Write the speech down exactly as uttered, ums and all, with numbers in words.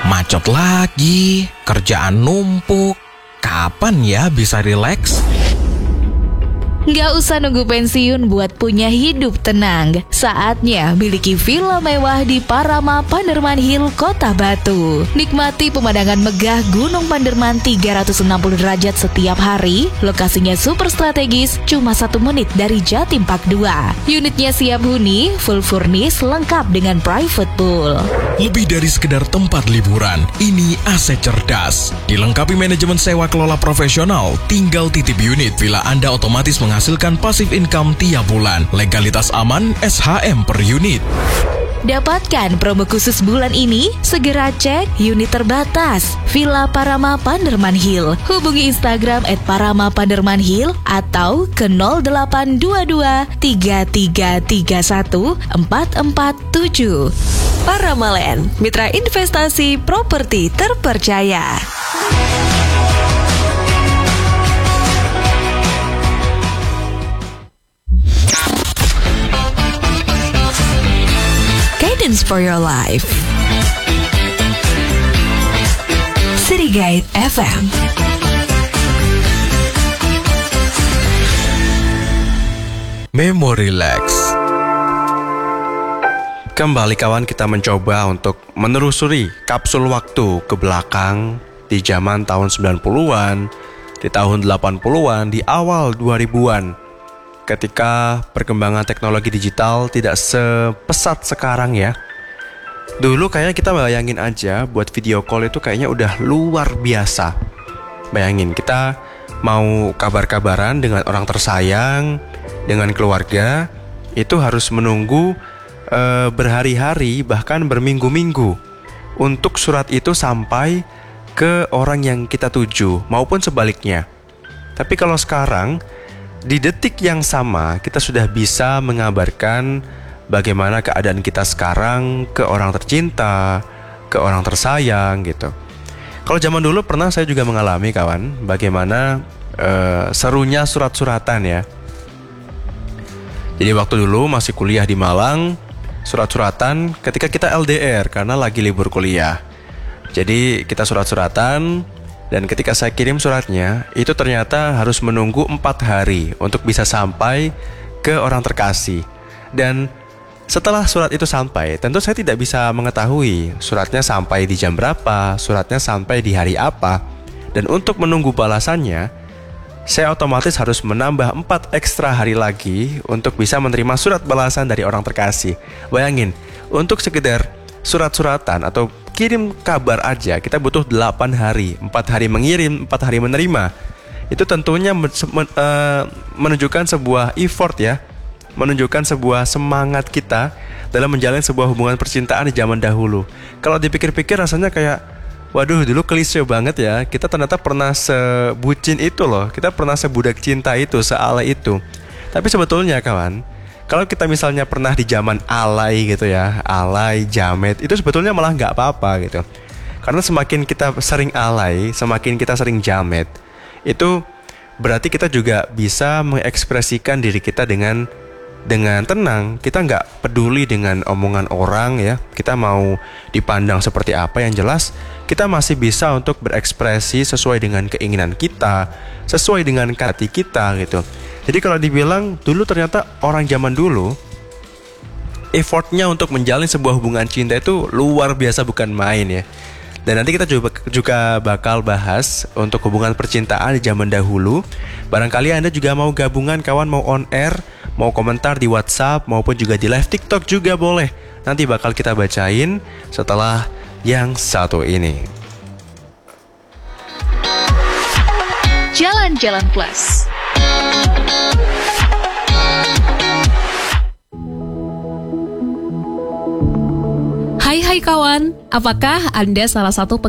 Macet lagi, kerjaan numpuk. Kapan ya bisa rileks? Nggak usah nunggu pensiun buat punya hidup tenang. Saatnya miliki villa mewah di Parama Panderman Hill, Kota Batu. Nikmati pemandangan megah Gunung Panderman tiga ratus enam puluh derajat setiap hari. Lokasinya super strategis, cuma satu menit dari Jatim Park dua. Unitnya siap huni, full furnish, lengkap dengan private pool. Lebih dari sekedar tempat liburan, ini aset cerdas. Dilengkapi manajemen sewa kelola profesional, tinggal titip unit, villa Anda otomatis menghasilkan passive income tiap bulan. Legalitas aman, S H M per unit. Dapatkan promo khusus bulan ini, segera cek unit terbatas Villa Parama Panderman Hill. Hubungi Instagram et parama panderman hill atau ke nol delapan dua dua tiga tiga tiga satu empat empat tujuh. Paramaland, mitra investasi properti terpercaya. Guidance for your life. City Guide F M. Memo Relax. Kembali kawan, kita mencoba untuk menelusuri kapsul waktu ke belakang di zaman tahun sembilan puluhan, di tahun delapan puluhan, di awal dua ribuan. Ketika perkembangan teknologi digital tidak sepesat sekarang ya. Dulu kayaknya kita bayangin aja buat video call itu kayaknya udah luar biasa. Bayangin kita mau kabar-kabaran dengan orang tersayang, dengan keluarga, itu harus menunggu e, berhari-hari bahkan berminggu-minggu untuk surat itu sampai ke orang yang kita tuju maupun sebaliknya. Tapi kalau sekarang di detik yang sama kita sudah bisa mengabarkan bagaimana keadaan kita sekarang ke orang tercinta, ke orang tersayang gitu. Kalau zaman dulu pernah saya juga mengalami kawan, bagaimana uh, serunya surat-suratan ya. Jadi waktu dulu masih kuliah di Malang, surat-suratan ketika kita L D R karena lagi libur kuliah. Jadi kita surat-suratan. Dan ketika saya kirim suratnya, itu ternyata harus menunggu empat hari untuk bisa sampai ke orang terkasih. Dan setelah surat itu sampai, tentu saya tidak bisa mengetahui suratnya sampai di jam berapa, suratnya sampai di hari apa. Dan untuk menunggu balasannya, saya otomatis harus menambah empat ekstra hari lagi untuk bisa menerima surat balasan dari orang terkasih. Bayangin, untuk sekedar surat-suratan atau kirim kabar aja kita butuh delapan hari, empat hari mengirim, empat hari menerima. Itu tentunya men- men- uh, menunjukkan sebuah effort ya, menunjukkan sebuah semangat kita dalam menjalin sebuah hubungan percintaan di zaman dahulu. Kalau dipikir-pikir rasanya kayak, waduh dulu klise banget ya. Kita ternyata pernah sebucin itu loh, kita pernah sebudak cinta itu, sealay itu. Tapi sebetulnya kawan, kalau kita misalnya pernah di zaman alay gitu ya, alay, jamet, itu sebetulnya malah nggak apa-apa gitu. Karena semakin kita sering alay, semakin kita sering jamet, itu berarti kita juga bisa mengekspresikan diri kita dengan dengan tenang. Kita nggak peduli dengan omongan orang ya. Kita mau dipandang seperti apa, yang jelas kita masih bisa untuk berekspresi sesuai dengan keinginan kita, sesuai dengan hati kita gitu. Jadi kalau dibilang dulu ternyata orang zaman dulu effortnya untuk menjalin sebuah hubungan cinta itu luar biasa, bukan main ya. Dan nanti kita juga, juga bakal bahas untuk hubungan percintaan di zaman dahulu. Barangkali Anda juga mau gabungan kawan, mau on air, mau komentar di WhatsApp maupun juga di live TikTok juga boleh. Nanti bakal kita bacain setelah yang satu ini. Jalan-Jalan Plus. Hai hai kawan, apakah Anda salah satu